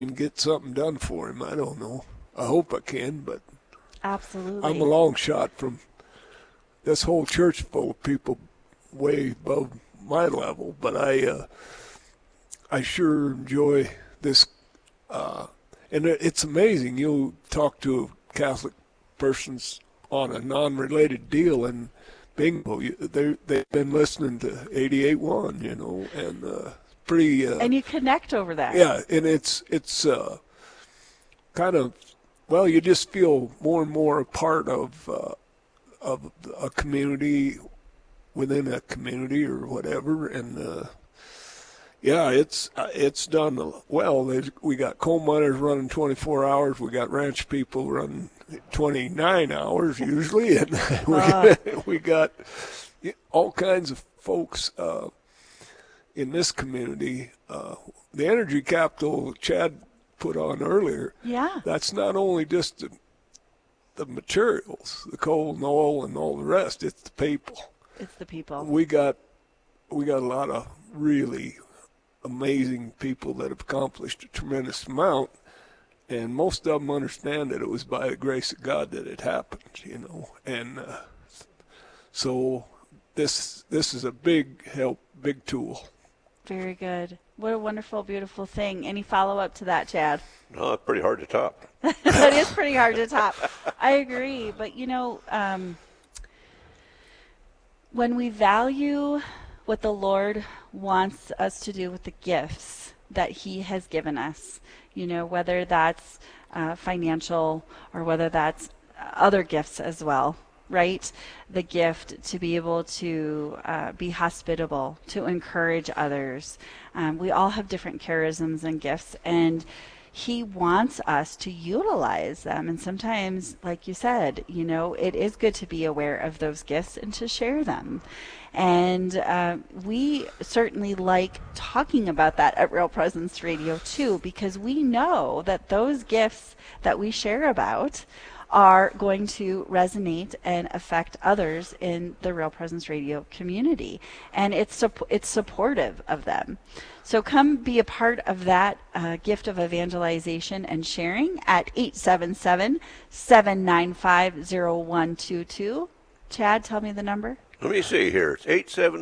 and get something done for him. I don't know. I hope I can, but Absolutely. I'm a long shot from this whole church full of people way above my level. But I sure enjoy this, and it's amazing. You'll talk to Catholic persons on a non-related deal, and bingo, they've been listening to 88.1, and pretty. And you connect over that. Yeah, and it's kind of, well, you just feel more and more a part of a community within a community or whatever, and yeah, it's done well. We got coal miners running 24 hours. We got ranch people running 29 hours usually, and we got all kinds of folks in this community. The energy capital Chad put on earlier. Yeah. That's not only just the materials, the coal and oil and all the rest. It's the people. It's the people. We got a lot of really amazing people that have accomplished a tremendous amount, and most of them understand that it was by the grace of God that it happened, and so this is a big help, big tool. Very good. What a wonderful, beautiful thing. Any follow-up to that, Chad? No, it's pretty hard to top. That is pretty hard to top. I agree. But, when we value what the Lord wants us to do with the gifts that he has given us, whether that's financial or whether that's other gifts as well, right? The gift to be able to be hospitable, to encourage others. We all have different charisms and gifts, and he wants us to utilize them. And sometimes, like you said, it is good to be aware of those gifts and to share them. And we certainly like talking about that at Real Presence Radio too, because we know that those gifts that we share about are going to resonate and affect others in the Real Presence Radio community. And it's supportive of them. So come be a part of that gift of evangelization and sharing at 877-795-0122. Chad, tell me the number. Let me see here. It's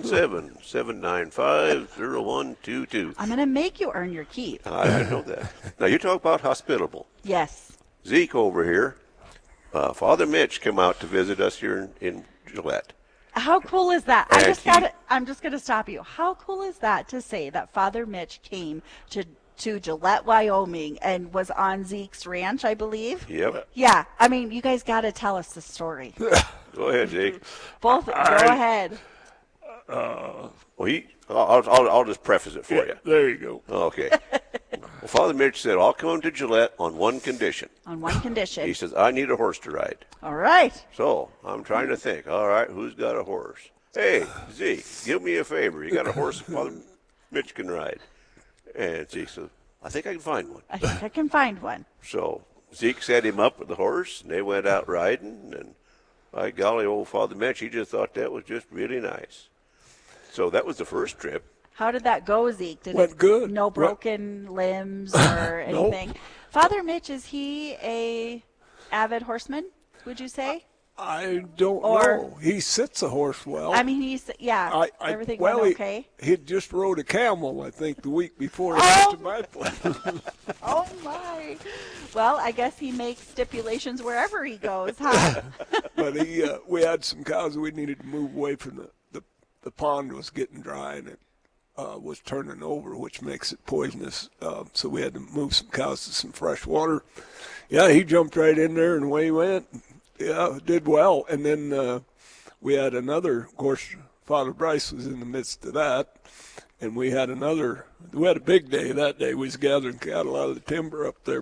877-795-0122. I'm going to make you earn your keep. I know that. Now, you talk about hospitable. Yes. Zeke over here, Father Mitch came out to visit us here in Gillette. How cool is that? I'm just going to stop you. How cool is that to say that Father Mitch came to Gillette, Wyoming, and was on Zeke's ranch, I believe? Yep. Yeah. I mean, you guys got to tell us the story. Go ahead, Zeke. Go ahead. Well, I'll just preface it for you. There you go. Okay. Well, Father Mitch said, I'll come to Gillette on one condition. On one condition. He says, I need a horse to ride. All right. So I'm trying to think, all right, who's got a horse? Hey, Zeke, give me a favor. You got a horse Father Mitch can ride? And Zeke said, I think I can find one. I think I can find one. So Zeke set him up with the horse, and they went out riding, and by golly, old Father Mitch, he just thought that was just really nice. So that was the first trip. How did that go, Zeke? Went good. No broken limbs or anything? Nope. Father Mitch, is he a avid horseman, would you say? I don't know. He sits a horse well. I mean, everything went okay? He just rode a camel, I think, the week before he went to my place. Oh, my. Well, I guess he makes stipulations wherever he goes, huh? But we had some cows we needed to move away from the pond was getting dry, and it was turning over, which makes it poisonous. So we had to move some cows to some fresh water. Yeah, he jumped right in there, and away he went. Yeah, did well. And then we had another, of course, Father Bryce was in the midst of that. And we had a big day that day. We was gathering cattle out of the timber up there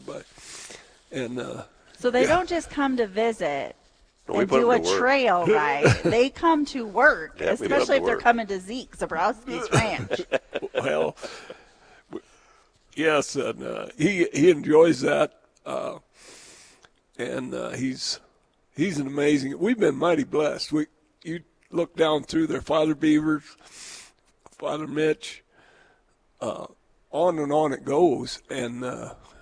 So they don't just come to visit and put do them a to work. trail ride. They come to work, Yeah, we put 'em especially to if they're work. coming to Zeke Zabrowski's ranch. Well, yes, and he enjoys that. And he's an amazing. We've been mighty blessed. You look down through there, Father Beavers, Father Mitch, on and on it goes. And